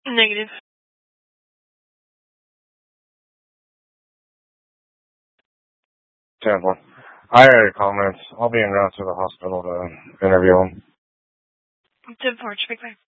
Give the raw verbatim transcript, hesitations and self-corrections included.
Negative. ten four. I had any comments. I'll be en route to the hospital to interview him. ten four, Big Bang.